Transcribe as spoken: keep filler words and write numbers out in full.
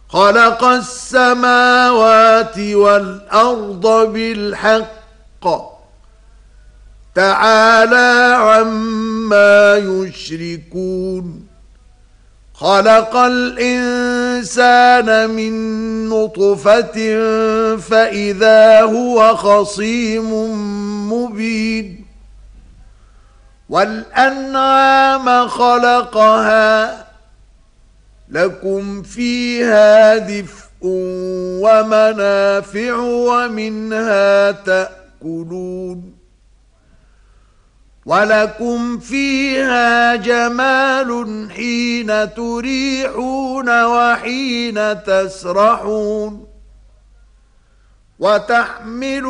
خلق السماوات والأرض بالحق تعالى عما يشركون خلق الإنسان من نطفة فإذا هو خصيم مبين والأنعام خلقها لكم فيها دفء ومنافع ومنها تأكلون ولكم فيها جمال حين تريحون وحين تسرحون وتحملون